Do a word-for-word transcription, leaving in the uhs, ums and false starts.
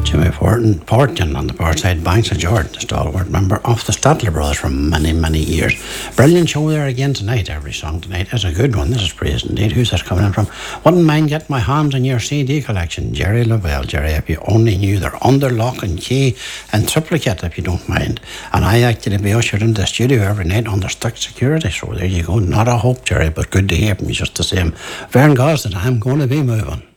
Jimmy Fortin, Fortin on the far side, Banks of Jordan, the stalwart member of the Statler Brothers for many, many years. Brilliant show there again tonight. Every song tonight is a good one. This is praise indeed. Who's that coming in from? Wouldn't mind getting my hands on your C D collection. Jerry Lavelle. Jerry, if you only knew they're under lock and key and triplicate, if you don't mind. And I actually be ushered into the studio every night under strict security. So there you go. Not a hope, Jerry, but good to hear from you just the same. Vern Gosden, I'm going to be moving.